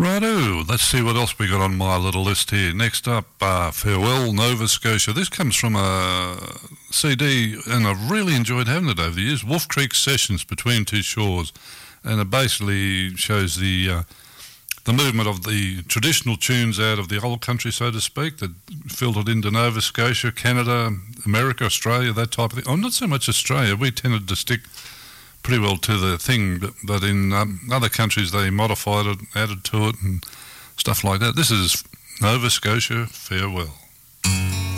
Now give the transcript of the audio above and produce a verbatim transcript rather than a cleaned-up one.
Righto, let's see what else we got on my little list here. Next up, uh, Farewell, Nova Scotia. This comes from a C D, and I've really enjoyed having it over the years, Wolf Creek Sessions, Between Two Shores, and it basically shows the uh, the movement of the traditional tunes out of the old country, so to speak, that filtered into Nova Scotia, Canada, America, Australia, that type of thing. Oh, not so much Australia. We tended to stick pretty well to the thing, but, but in um, other countries they modified it, added to it and stuff like that. This is Nova Scotia Farewell.